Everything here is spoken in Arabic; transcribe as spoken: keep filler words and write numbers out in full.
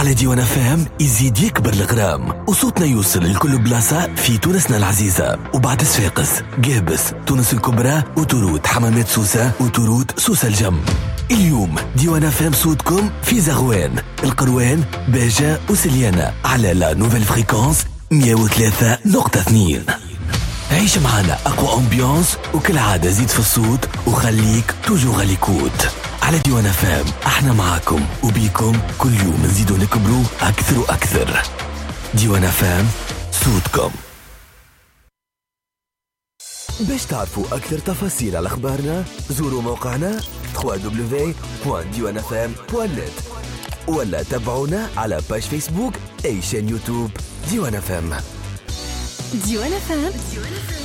على ديوان فام يزيد يكبر الغرام وصوتنا يوصل لكل بلاصة في تونسنا العزيزة. وبعد صفاقس، قابس، تونس الكبرى، وتورود، حمامات سوسة، وتورود سوسة الجم. اليوم ديوان فام صوتكم في زغوان، القروان، باجة وسليانة على لا نوفيل فريكونس مية وثلاثة نقطة اثنين. عيش معنا أقوى أمبيانس وكل عادة زيد في الصوت وخليك توجو غاليكوت. على ديوان فام احنا معاكم وبيكم كل يوم نزيدو نكبروا أكثر وأكثر. ديوان فام صوتكم. باش تعرفوا أكثر تفاصيل على أخبارنا زوروا موقعنا دبليو دبليو دبليو دوت ديوان اف ام دوت نت ولا تابعونا على باج فيسبوك أي شان يوتيوب ديوان فام. ديوان فام